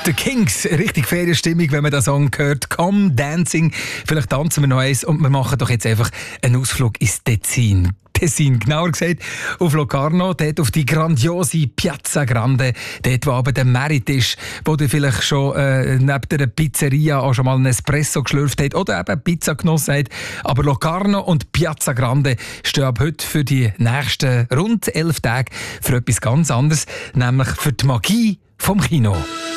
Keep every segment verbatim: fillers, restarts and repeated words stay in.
The Kings, richtig Ferienstimmung, wenn man den Song hört. Come Dancing. Vielleicht tanzen wir noch eins und wir machen doch jetzt einfach einen Ausflug ins Tessin. Tessin, genauer gesagt auf Locarno, dort auf die grandiose Piazza Grande, dort wo aber der Merit-Tisch, wo du vielleicht schon äh, neben der Pizzeria auch schon mal einen Espresso geschlürft hat oder eben Pizza genossen hat. Aber Locarno und Piazza Grande stehen ab heute für die nächsten rund elf Tage für etwas ganz anderes, nämlich für die Magie vom Kino.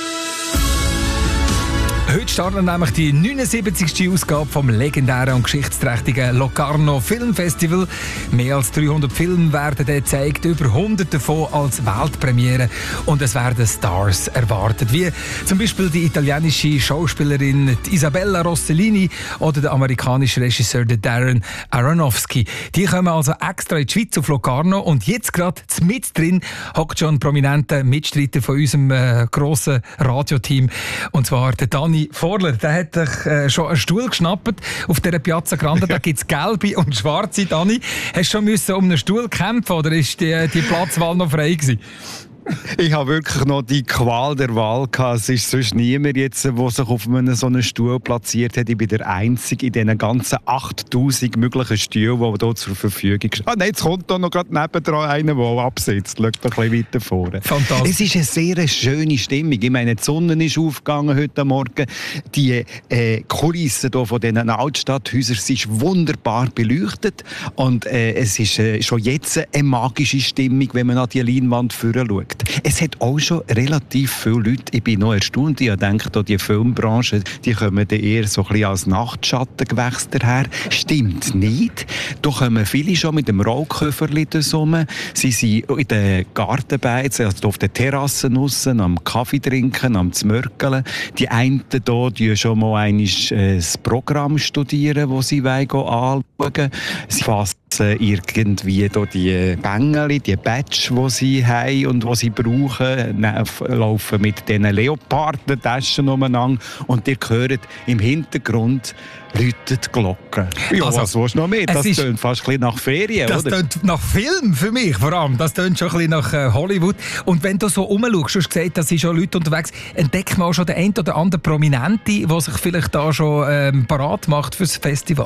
Heute startet nämlich die neunundsiebzigste Ausgabe vom legendären und geschichtsträchtigen Locarno Filmfestival. Mehr als dreihundert Filme werden dort gezeigt, über hundert davon als Weltpremiere. Und es werden Stars erwartet, wie zum Beispiel die italienische Schauspielerin Isabella Rossellini oder der amerikanische Regisseur Darren Aronofsky. Die kommen also extra in die Schweiz auf Locarno und jetzt gerade mit drin hockt schon ein prominenter Mitstreiter von unserem äh, grossen Radioteam, und zwar der Dani Vorler. Der hat sich äh, schon einen Stuhl geschnappt auf dieser Piazza Grande. Da gibt es gelbe und schwarze. Dani, hast du schon müssen um einen Stuhl kämpfen oder ist die, die Platzwahl noch frei gewesen? Ich habe wirklich noch die Qual der Wahl gehabt. Es ist sonst niemand jetzt, der sich auf einem so einen Stuhl platziert hat. Ich bin der Einzige in diesen ganzen achttausend möglichen Stühlen, die hier zur Verfügung stehen. Ah nein, jetzt kommt da noch gerade nebendran einer, der absitzt. Schau doch ein bisschen weiter vorne. Fantastisch. Es ist eine sehr schöne Stimmung. Ich meine, die Sonne ist aufgegangen heute Morgen. Die äh, Kulissen hier von diesen Altstadthäusern sind wunderbar beleuchtet. Und äh, es ist äh, schon jetzt eine magische Stimmung, wenn man an die Leinwand vorne schaut. Es hat auch schon relativ viele Leute, ich bin noch erstaunt, ich denke, die Filmbranche, die kommen eher so ein bisschen als Nachtschattengewächs daher. Stimmt nicht. Da kommen viele schon mit dem Rollköfferli rum. Sie sind in den Gartenbeizen, also auf den Terrassen draussen, am Kaffee trinken, am Zmörkeln. Die einen hier die schon mal einmal das Programm studieren, das sie anschauen wollen. Sie fassen irgendwie die Bängeli, die Badge, die sie haben und die sie brauchen, laufen mit diesen Leoparden-Taschen umeinander und ihr hört im Hintergrund läutet die Glocke. Ja, also, was willst du noch mehr? Das tönt fast ein bisschen nach Ferien, das oder? Das tönt nach Film für mich vor allem. Das tönt schon ein bisschen nach äh, Hollywood. Und wenn du so rumschaust, du hast gesagt, da sind schon Leute unterwegs, entdeckt man auch schon den einen oder anderen Prominente, der sich vielleicht da schon ähm, parat macht für das Festival.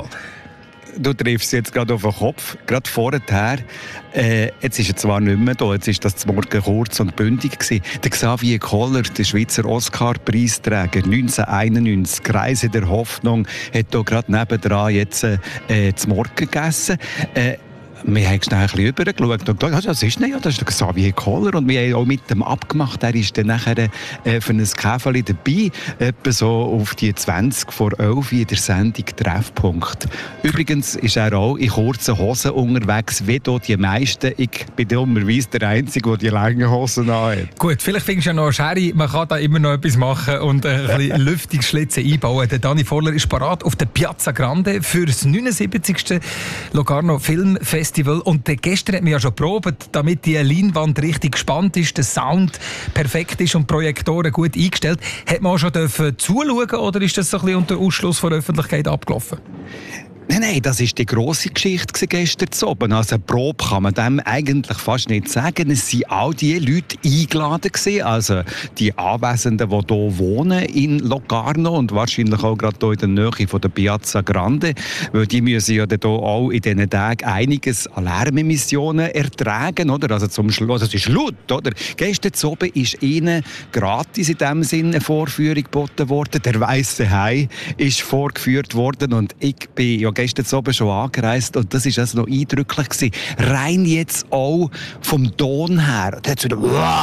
Du triffst jetzt gerade auf den Kopf, gerade vorher. Äh, jetzt ist er zwar nicht mehr da, jetzt ist das zum Morgen kurz und bündig gewesen. Der Xavier Koller, der Schweizer Oscar-Preisträger neunzehnhunderteinundneunzig, Kreise der Hoffnung, hat hier gerade nebendran jetzt äh, zum Morgen gegessen. Äh, Wir haben schnell ein bisschen rübergeschaut und gesagt, das ist nicht, ja, das ist der Xavier Koller. Und wir haben auch mit dem abgemacht, er ist dann nachher äh, für ein Käferli dabei, etwa so auf die zwanzig vor elf in der Sendung Treffpunkt. Übrigens ist er auch in kurzen Hosen unterwegs, wie hier die meisten. Ich bin dummerweise der Einzige, der die langen Hosen anhat. Gut, vielleicht findest du ja noch Sherry, man kann da immer noch etwas machen und ein bisschen Lüftungsschlitze einbauen. Der Dani Vorler ist parat auf der Piazza Grande für das neunundsiebzigste Locarno Filmfestival. Und gestern hat man ja schon probiert, damit die Leinwand richtig gespannt ist, der Sound perfekt ist und Projektoren gut eingestellt. Hat man auch schon dürfen zuschauen oder ist das so ein bisschen unter Ausschluss von der Öffentlichkeit abgelaufen? Nein, nein, das war die grosse Geschichte gestern zu oben. Also eine Probe kann man dem eigentlich fast nicht sagen. Es waren all die Leute eingeladen gewesen, also die Anwesenden, die hier wohnen in Locarno und wahrscheinlich auch gerade hier in der Nähe von der Piazza Grande, weil die müssen ja hier auch in diesen Tagen einiges an Lärmemissionen ertragen, oder? Also zum Schluss, also es ist laut, oder? Gestern zu oben ist ihnen gratis in diesem Sinne eine Vorführung geboten worden. Der Weiße Hai ist vorgeführt worden und ich bin ja gestern oben schon angereist und das war also noch eindrücklich gewesen. Rein jetzt auch vom Ton her. Da hat es wieder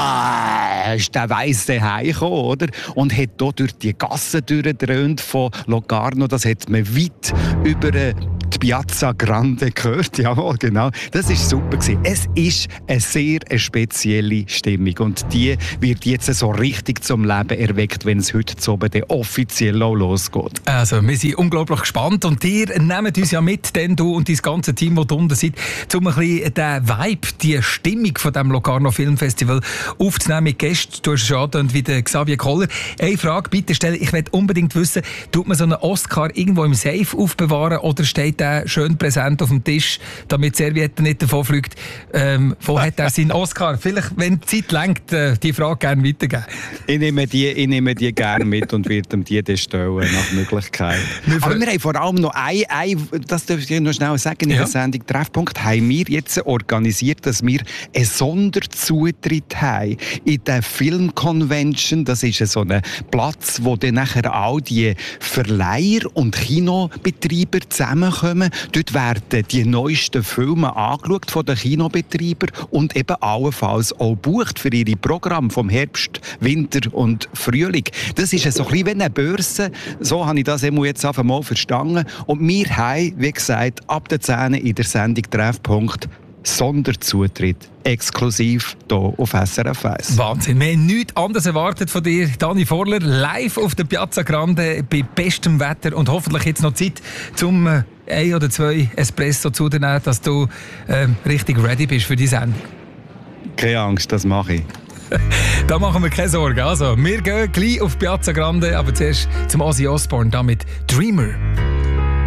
«Wow!» ist der Weiße Hai gekommen, oder? Und hat hier durch die Gassen durchgedröhnt von Locarno. Das hat man weit über die Piazza Grande gehört. Jawohl, genau. Das war super gewesen. Es ist eine sehr eine spezielle Stimmung und die wird jetzt so richtig zum Leben erweckt, wenn es heute oben offiziell auch losgeht. Also, wir sind unglaublich gespannt und ihr nehmt uns ja mit, denn du und dein ganze Team, das unten seid, um ein bisschen den Vibe, die Stimmung von dem Locarno Filmfestival aufzunehmen mit Gästen. Du hast es schon angedeutet, wie der Xavier Koller. Eine Frage bitte stellen, ich möchte unbedingt wissen, tut man so einen Oscar irgendwo im Safe aufbewahren oder steht der gegeben, schön präsent auf dem Tisch, damit die Serviette nicht davon fliegt. Ähm, wo hat er seinen Oscar? Vielleicht, wenn die Zeit reicht, äh, die Frage gerne weitergeben. Ich nehme die, ich nehme die gerne mit und werde ihm die dann stellen, nach Möglichkeit. Aber wir haben vor allem noch ein, ein das darf ich noch schnell sagen, in ja. der Sendung Treffpunkt haben wir jetzt organisiert, dass wir einen Sonderzutritt haben in der Filmconvention. Das ist so ein Platz, wo dann nachher all die Verleiher und Kinobetreiber zusammenkommen. Dort werden die neuesten Filme angeschaut von den Kinobetreibern und eben allenfalls auch bucht für ihre Programme vom Herbst, Winter und Frühling. Das ist so ein bisschen wie eine Börse. So habe ich das jetzt einfach mal verstanden. Und wir haben, wie gesagt, ab der zehn in der Sendung Treffpunkt Sonderzutritt, exklusiv hier auf S R F eins. Wahnsinn, wir haben nichts anderes erwartet von dir, Dani Vorler, live auf der Piazza Grande bei bestem Wetter und hoffentlich jetzt noch Zeit, zum äh, ein oder zwei Espresso zu dir nehmen, dass du äh, richtig ready bist für die Sendung. Keine Angst, das mache ich. Da machen wir keine Sorgen. Also, wir gehen gleich auf Piazza Grande, aber zuerst zum Ozzy Osbourne, da mit Dreamer.